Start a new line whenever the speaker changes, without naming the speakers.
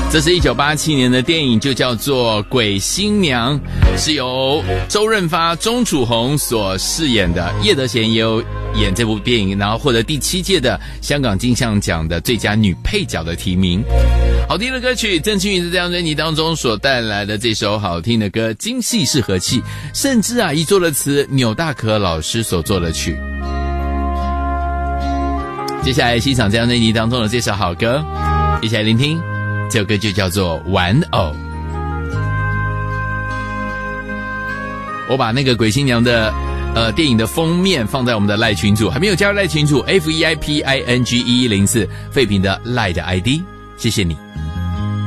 这是1987年的电影，就叫做《鬼新娘》，是由周润发、钟楚红所饰演的。叶德娴也有演这部电影，然后获得第7届的香港金像奖的最佳女配角的提名。好听的歌曲，郑清云在这张专辑当中所带来的这首好听的歌《今夕是何期》，甚至遗作的词钮大可老师所作的曲。接下来欣赏这张专辑当中的这首好歌，一起来聆听。这首歌就叫做《玩偶》。我把那个鬼新娘的电影的封面放在我们的赖群组，还没有加入赖群组 FEIPING1104 废品的赖的 ID， 谢谢你。